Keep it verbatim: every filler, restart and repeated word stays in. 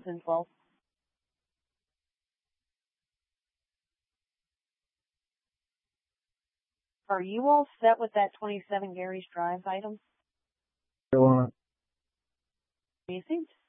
twelve. Are you all set with that twenty-seven Gary's Drive item? Still on it. Anything?